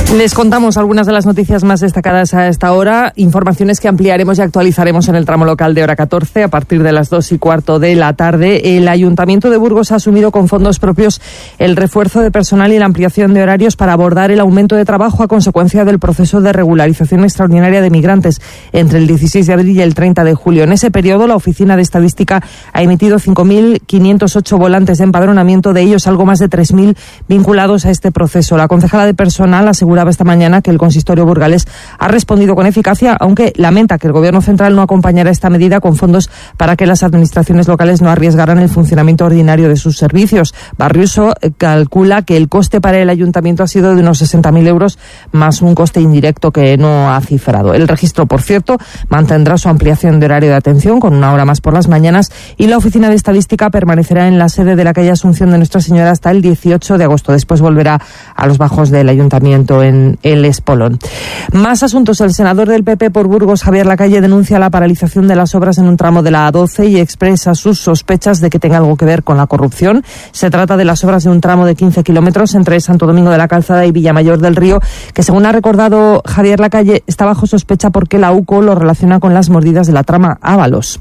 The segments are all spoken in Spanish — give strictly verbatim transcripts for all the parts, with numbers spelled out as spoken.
Les contamos algunas de las noticias más destacadas a esta hora, informaciones que ampliaremos y actualizaremos en el tramo local de hora catorce a partir de las dos y cuarto de la tarde. El Ayuntamiento de Burgos ha asumido con fondos propios el refuerzo de personal y la ampliación de horarios para abordar el aumento de trabajo a consecuencia del proceso de regularización extraordinaria de migrantes entre el dieciséis de abril y el treinta de julio. En ese periodo, la Oficina de Estadística ha emitido cinco mil quinientos ocho volantes de empadronamiento, de ellos algo más de tres mil vinculados a este proceso. La concejala de personal aseguraba esta mañana que el consistorio burgalés ha respondido con eficacia, aunque lamenta que el Gobierno central no acompañara esta medida con fondos para que las administraciones locales no arriesgaran el funcionamiento ordinario de sus servicios. Barriuso calcula que el coste para el ayuntamiento ha sido de unos sesenta mil euros, más un coste indirecto que no ha cifrado. El registro, por cierto, mantendrá su ampliación de horario de atención con una hora más por las mañanas, y la Oficina de Estadística permanecerá en la sede de la calle Asunción de Nuestra Señora hasta el dieciocho de agosto. Después volverá a los bajos del ayuntamiento en el Espolón. Más asuntos. El senador del P P por Burgos, Javier Lacalle, denuncia la paralización de las obras en un tramo de la A doce y expresa sus sospechas de que tenga algo que ver con la corrupción. Se trata de las obras de un tramo de quince kilómetros entre Santo Domingo de la Calzada y Villamayor del Río, que, según ha recordado Javier Lacalle, está bajo sospecha porque la U C O lo relaciona con las mordidas de la trama Ábalos.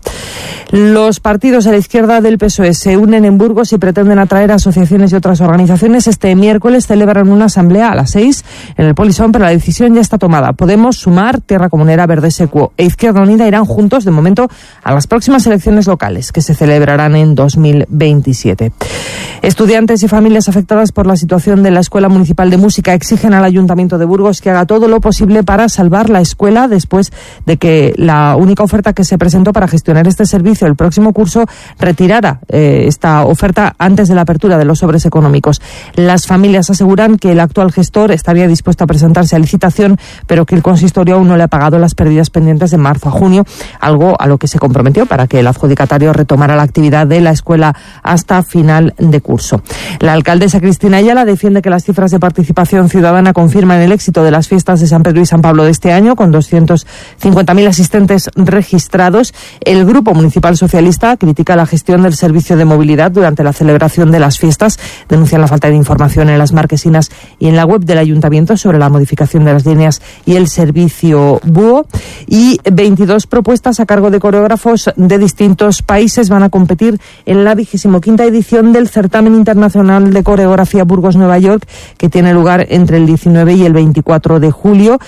Los partidos de la izquierda del P S O E se unen en Burgos y pretenden atraer a asociaciones y otras organizaciones. Este miércoles celebran una asamblea a las seis en el Polisón, pero la decisión ya está tomada. Podemos, Sumar, Tierra Comunera, Verde Secuo e Izquierda Unida irán juntos, de momento, a las próximas elecciones locales, que se celebrarán en dos mil veintisiete. Estudiantes y familias afectadas por la situación de la Escuela Municipal de Música exigen al Ayuntamiento de Burgos que haga todo lo posible para salvar la escuela después de que la única oferta que se presentó para gestionar este servicio el próximo curso retirara eh, esta oferta antes de la apertura de los sobres económicos. Las familias aseguran que el actual gestor estaría dispuesto a presentarse a licitación, pero que el consistorio aún no le ha pagado las pérdidas pendientes de marzo a junio, algo a lo que se comprometió para que el adjudicatario retomara la actividad de la escuela hasta final de curso. La alcaldesa Cristina Ayala defiende que las cifras de participación ciudadana confirman el éxito de las fiestas de San Pedro y San Pablo de este año, con doscientos cincuenta mil asistentes registrados. El Grupo Municipal Socialista critica la gestión del servicio de movilidad durante la celebración de las fiestas. Denuncian la falta de información en las marquesinas y en la web del Ayuntamiento sobre la modificación de las líneas y el servicio búho. Y veintidós propuestas a cargo de coreógrafos de distintos países van a competir en la vigésimo quinta edición del Certamen Internacional de Coreografía Burgos-Nueva York, que tiene lugar entre el diecinueve y el veinticuatro de julio,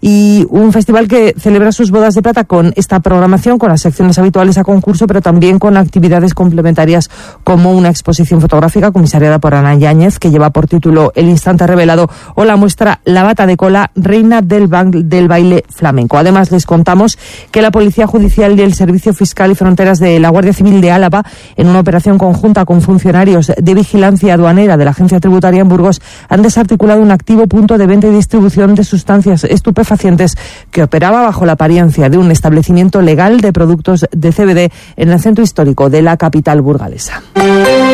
y un festival que celebra sus bodas de plata con esta programación, con las secciones habituales a concurso, pero también con actividades complementarias como una exposición fotográfica comisariada por Ana Yáñez, que lleva por título El Instante Revelado, o la muestra La Bata de Cola, reina del, ba- del baile flamenco. Además, les contamos que la Policía Judicial y el Servicio Fiscal y Fronteras de la Guardia Civil de Álava, en una operación conjunta con funcionarios de vigilancia aduanera de la Agencia Tributaria en Burgos, han desarticulado un activo punto de venta y distribución de sustancias estupefacientes que operaba bajo la apariencia de un establecimiento legal de productos de C B D en el centro histórico de la capital burgalesa.